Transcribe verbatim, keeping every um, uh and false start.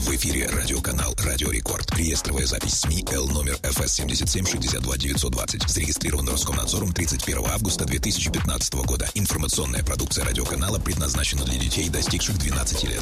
В эфире радиоканал «Радио Рекорд». Реестровая запись СМИ Л номер эф эс семь семь шесть два девять двадцать. Зарегистрирован Роскомнадзором тридцать первого августа две тысячи пятнадцатого года. Информационная продукция радиоканала предназначена для детей, достигших двенадцати лет.